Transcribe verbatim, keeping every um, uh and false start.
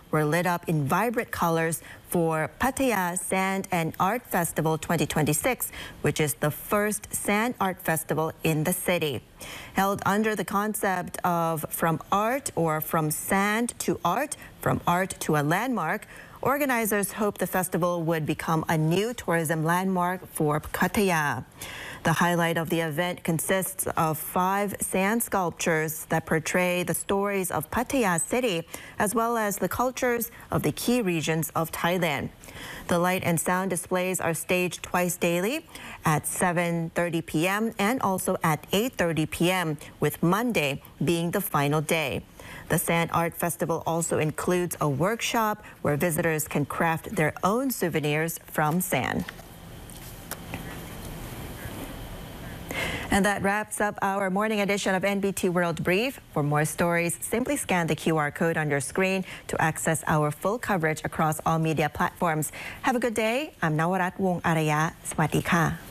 were lit up in vibrant colors for Pattaya Sand and Art Festival twenty twenty-six, which is the first sand art festival in the city. Held under the concept of From Art or From Sand to Art, From Art to a Landmark, organizers hope the festival would become a new tourism landmark for Pattaya. The highlight of the event consists of five sand sculptures that portray the stories of Pattaya City, as well as the cultures of the key regions of Thailand. The light and sound displays are staged twice daily at seven thirty p m and also at eight thirty p m, with Monday being the final day. The Sand Art Festival also includes a workshop where visitors can craft their own souvenirs from sand. And that wraps up our morning edition of N B T World Brief. For more stories, simply scan the Q R code on your screen to access our full coverage across all media platforms. Have a good day. I'm Nawarat Wong Araya. Sawasdee ka.